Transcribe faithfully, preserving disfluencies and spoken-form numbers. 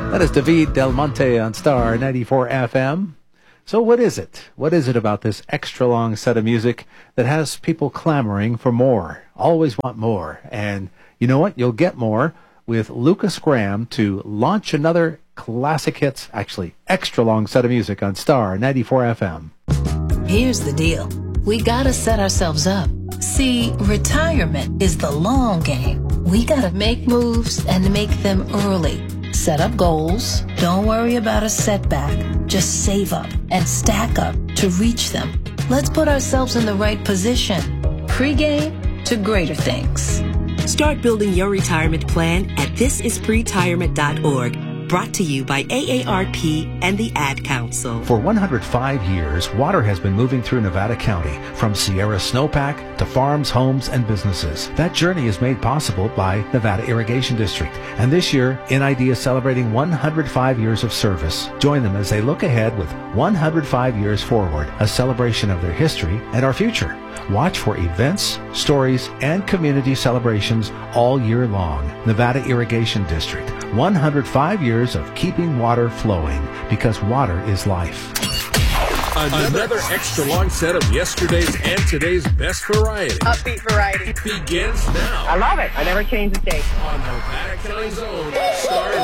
That is David Del Monte on Star ninety-four F M. So what is it? What is it about this extra long set of music that has people clamoring for more? Always want more. And you know what? You'll get more with Lucas Graham to launch another classic hits, actually extra long set of music on Star ninety-four F M. Here's the deal. We gotta set ourselves up. See, retirement is the long game. We gotta make moves and make them early. Set up goals. Don't worry about a setback. Just save up and stack up to reach them. Let's put ourselves in the right position. Pre-game to greater things. Start building your retirement plan at this is pretirement dot org. Brought to you by A A R P and the Ad Council. For one hundred five years, water has been moving through Nevada County, from Sierra Snowpack to farms, homes, and businesses. That journey is made possible by Nevada Irrigation District. And this year, N I D is celebrating one hundred five years of service. Join them as they look ahead with one hundred five years forward, a celebration of their history and our future. Watch for events, stories, and community celebrations all year long. Nevada Irrigation District, one hundred five years of keeping water flowing, because water is life. Another extra long set of yesterday's and today's best variety. Upbeat variety. Begins now. I love it. I never change the date. On Nevada County's own Star